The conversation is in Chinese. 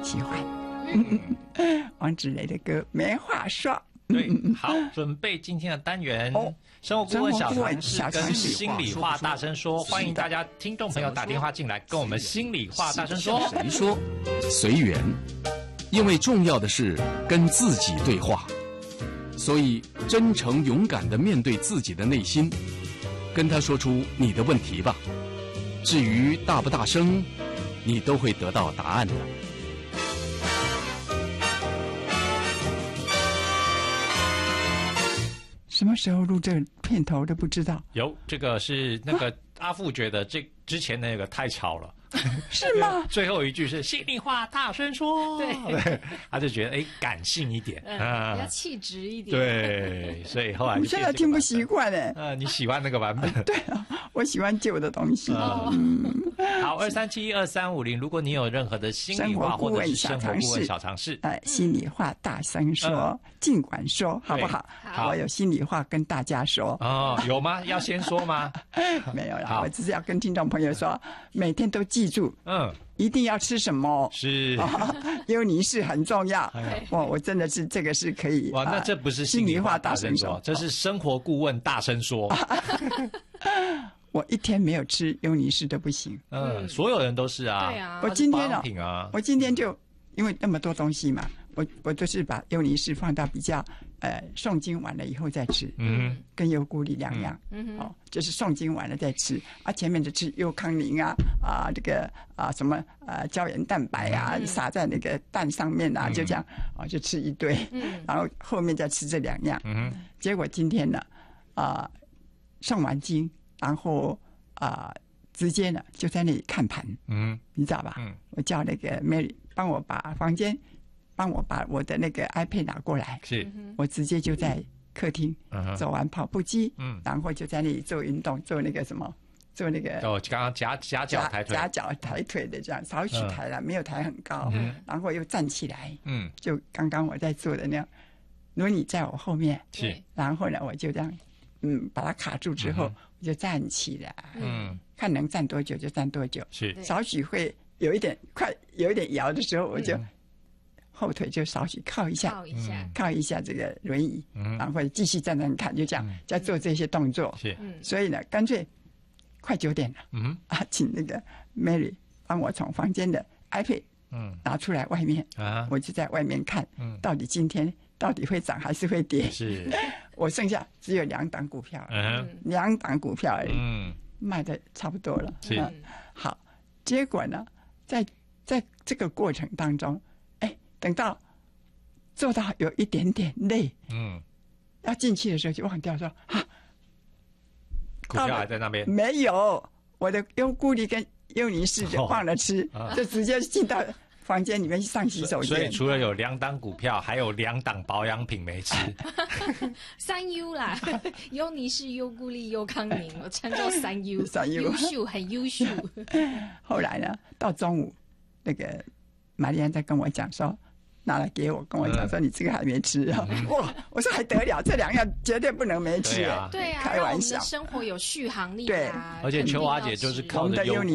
喜欢。王芷蕾的歌没话说。 对，好，准备今天的单元生活顾问小常识跟心里话大声说，欢迎大家听众朋友打电话进来跟我们心里话大声说。 谁说？随缘，因为重要的是跟自己对话，所以真诚勇敢地面对自己的内心，跟他说出你的问题吧。至于大不大声，你都会得到答案的。 什么时候录这个片头都不知道。 有这个是那个阿富觉得这之前那个太吵了。 是吗？ 最后一句是心里话大声说， 对， 他就觉得感性一点， 比较气质一点。 对，所以后来我现在听不习惯哎。 你喜欢那个版本？ 对啊，我喜欢旧的东西。 好，2371350，如果你有任何的心里话或者是生活顾问小常识， 心里话大声说，尽管说，好不好？ 好， 我有心里话跟大家说。 有吗？要先说吗？ 没有啦，我只是要跟听众朋友说，每天都记住，一定要吃什么？ 是， 优尼氏很重要。我真的是这个是可以。 哇，那这不是心里话大声说，这是生活顾问大声说。 我一天没有吃优尼氏都不行。 所有人都是啊。 对啊。 我今天我今天就因为那么多东西嘛，我都是把优尼氏放到比较诵经完了以后再吃。跟优菇里两样。就是诵经完了再吃啊，前面就吃优康宁这个什么胶原蛋白撒在那个蛋上面就这样就吃一堆。然后后面再吃这两样。结果今天呢诵完经，然后直接呢就在那里看盘。你知道吧？我叫那个 Mary 帮我把我的那个 iPad 拿过来。 是， 我直接就在客厅走完跑步机，然后就在那里做运动，做那个什么，做那个刚刚夹脚抬腿， 夹脚抬腿的这样，少许抬了，没有抬很高，然后又站起来，就刚刚我在做的那样。轮椅在我后面， 是， 然后呢，我就这样，把它卡住之后，我就站起来，看能站多久就站多久， 是， 少许会有一点摇的时候，我就后腿就少许靠一下这个轮椅，然后继续站看，就这样在做这些动作。 是， 所以呢，干脆快9点了，请那个 Mary 帮我从房间的 iPad 拿出来外面，我就在外面看，到底今天到底会涨还是会跌？是，我剩下只有2档股票，2档股票而已，卖的差不多了。 是， 好，结果呢，在这个过程当中，等到做到有一点点累，要进去的时候就忘掉说股票还在那边， 没有，我的优菇里跟优尼氏就忘了吃，就直接进到房间里面去上洗手间。 所以除了有2档股票，还有2档保养品没吃。 3U 啦，优尼氏、优菇里、优康宁，我参照3U，优秀，很优秀。 后来呢，到中午，那个玛丽安在跟我讲说，拿来给我，跟我讲说你这个还没吃哇！我说还得了，这2样绝对不能没吃。 对啊， 开玩笑， 让我们的生活有续航力。 对， 而且秋华姐就是靠着优